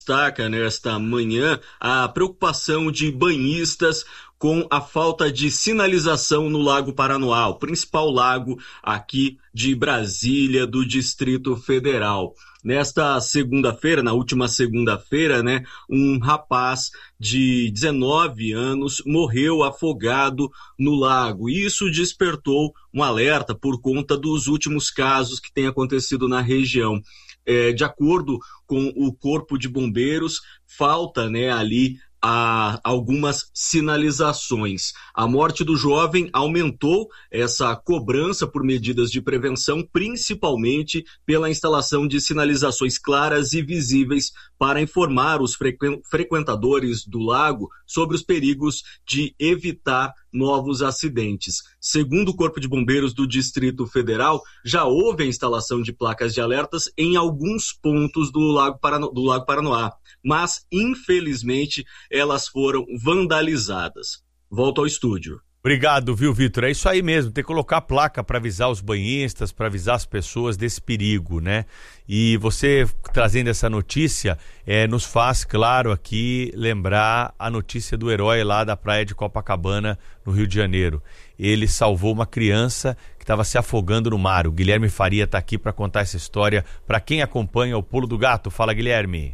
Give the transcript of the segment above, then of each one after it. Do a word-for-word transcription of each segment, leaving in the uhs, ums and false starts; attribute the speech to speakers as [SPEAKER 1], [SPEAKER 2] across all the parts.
[SPEAKER 1] destaca nesta manhã a preocupação de banhistas com a falta de sinalização no Lago Paranoá, o principal lago aqui de Brasília, do Distrito Federal. Nesta segunda-feira, na última segunda-feira, né, um rapaz de dezenove anos morreu afogado no lago. Isso despertou um alerta por conta dos últimos casos que têm acontecido na região. É, de acordo com o Corpo de Bombeiros, falta, né, ali a algumas sinalizações. A morte do jovem aumentou essa cobrança por medidas de prevenção, principalmente pela instalação de sinalizações claras e visíveis para informar os frequ- frequentadores do lago sobre os perigos de evitar novos acidentes. Segundo o Corpo de Bombeiros do Distrito Federal, já houve a instalação de placas de alertas em alguns pontos do Lago, Parano- do Lago Paranoá, mas, infelizmente, elas foram vandalizadas. Volto ao estúdio.
[SPEAKER 2] Obrigado, viu, Vitor? É isso aí mesmo, tem que colocar a placa para avisar os banhistas, para avisar as pessoas desse perigo, né? E você trazendo essa notícia, é, nos faz, claro, aqui lembrar a notícia do herói lá da praia de Copacabana, no Rio de Janeiro. Ele salvou uma criança que estava se afogando no mar. O Guilherme Faria está aqui para contar essa história para quem acompanha o Pulo do Gato. Fala, Guilherme.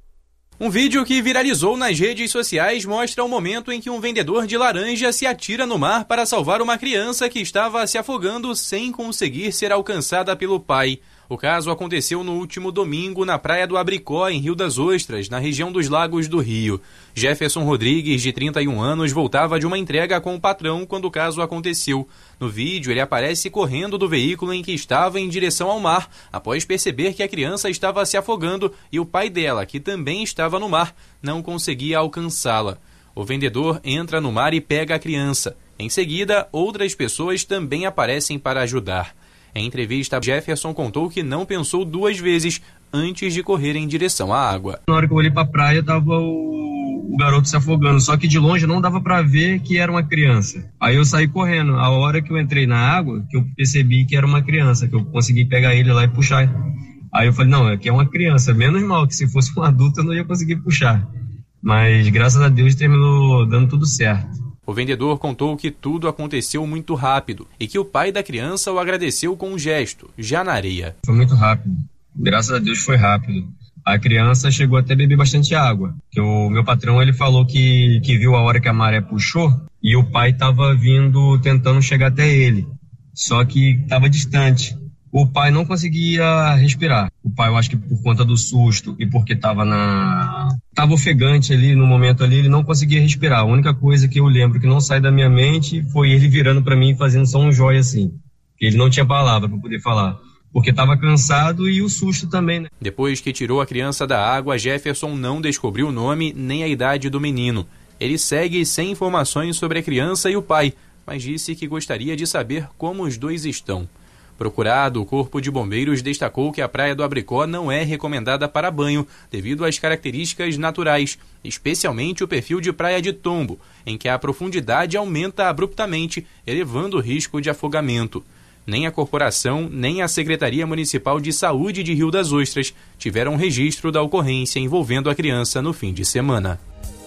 [SPEAKER 3] Um vídeo que viralizou nas redes sociais mostra o momento em que um vendedor de laranja se atira no mar para salvar uma criança que estava se afogando sem conseguir ser alcançada pelo pai. O caso aconteceu no último domingo na Praia do Abricó, em Rio das Ostras, na região dos Lagos do Rio. Jefferson Rodrigues, de trinta e um anos, voltava de uma entrega com o patrão quando o caso aconteceu. No vídeo, ele aparece correndo do veículo em que estava em direção ao mar, após perceber que a criança estava se afogando e o pai dela, que também estava no mar, não conseguia alcançá-la. O vendedor entra no mar e pega a criança. Em seguida, outras pessoas também aparecem para ajudar. Em entrevista, Jefferson contou que não pensou duas vezes antes de correr em direção à água.
[SPEAKER 4] Na hora que eu olhei para a praia, tava o, o garoto se afogando, só que de longe não dava para ver que era uma criança. Aí eu saí correndo. A hora que eu entrei na água, que eu percebi que era uma criança, que eu consegui pegar ele lá e puxar. Aí eu falei, não, aqui é uma criança, menos mal, que se fosse um adulto eu não ia conseguir puxar. Mas graças a Deus terminou dando tudo certo.
[SPEAKER 3] O vendedor contou que tudo aconteceu muito rápido e que o pai da criança o agradeceu com um gesto, já na areia.
[SPEAKER 4] Foi muito rápido. Graças a Deus foi rápido. A criança chegou até a beber bastante água. Que o meu patrão ele falou que, que viu a hora que a maré puxou e o pai estava vindo tentando chegar até ele. Só que estava distante. O pai não conseguia respirar. O pai, eu acho que por conta do susto e porque estava na... Estava ofegante ali, no momento ali, ele não conseguia respirar. A única coisa que eu lembro que não sai da minha mente foi ele virando para mim e fazendo só um jóia assim. Ele não tinha palavra para poder falar. Porque estava cansado e o susto também, né?
[SPEAKER 3] Depois que tirou a criança da água, Jefferson não descobriu o nome nem a idade do menino. Ele segue sem informações sobre a criança e o pai, mas disse que gostaria de saber como os dois estão. Procurado, o Corpo de Bombeiros destacou que a Praia do Abricó não é recomendada para banho devido às características naturais, especialmente o perfil de praia de tombo, em que a profundidade aumenta abruptamente, elevando o risco de afogamento. Nem a corporação, nem a Secretaria Municipal de Saúde de Rio das Ostras tiveram registro da ocorrência envolvendo a criança no fim de semana.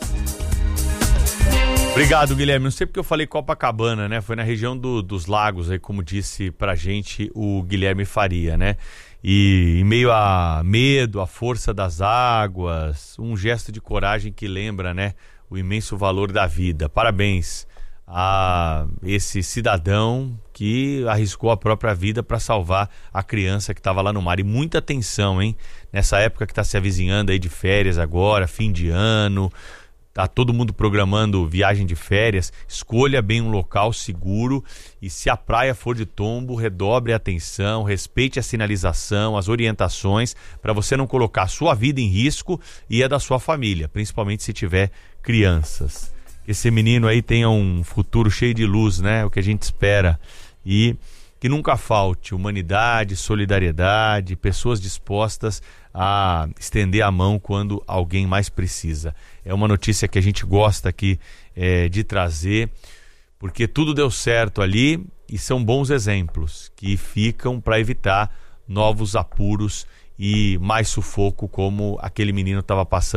[SPEAKER 2] Obrigado, Guilherme. Não sei porque eu falei Copacabana, né? Foi na região do, dos lagos, aí, como disse pra gente o Guilherme Faria, né? E em meio a medo, a força das águas, um gesto de coragem que lembra, né? O imenso valor da vida. Parabéns a esse cidadão que arriscou a própria vida para salvar a criança que estava lá no mar. E muita atenção, hein? Nessa época que está se avizinhando aí de férias agora, fim de ano... Tá todo mundo programando viagem de férias, escolha bem um local seguro e se a praia for de tombo, redobre a atenção, respeite a sinalização, as orientações, para você não colocar a sua vida em risco e a da sua família, principalmente se tiver crianças. Que esse menino aí tenha um futuro cheio de luz, né? O que a gente espera. E que nunca falte humanidade, solidariedade, pessoas dispostas a estender a mão quando alguém mais precisa. É uma notícia que a gente gosta aqui é, de trazer, porque tudo deu certo ali e são bons exemplos que ficam para evitar novos apuros e mais sufoco como aquele menino estava passando